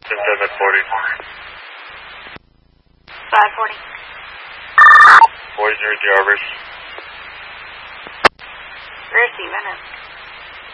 740. 540. Boys near the arbors. Receiving it.